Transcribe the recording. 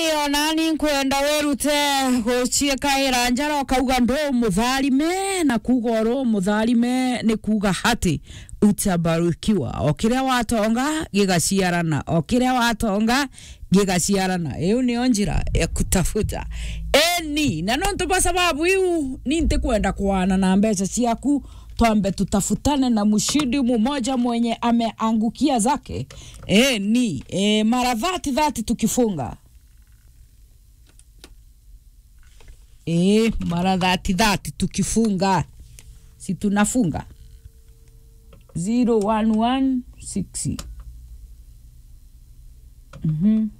nani kwenda werute gucieka iranjara kauga ndo mutharime na kuga ro mutharime ni kuga hati utabarukiwa okiria watonga gigaciarana okiria watonga gigaciarana iyo ni onjira ya kutafuta eni na nonto kwa sababu hiu ninte kwenda kuana na mbeca ciaku tuambe tutafutane na mshindi mmoja mwenye ameangukia zake ni mara 30 tukifunga mara 30 tukifunga si tunafunga 0116